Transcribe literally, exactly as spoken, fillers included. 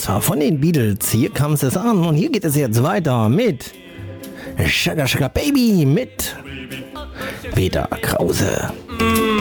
Das war von den Beatles. Hier kam es an und hier geht es jetzt weiter mit Sugar Sugar Baby mit Peter Krause.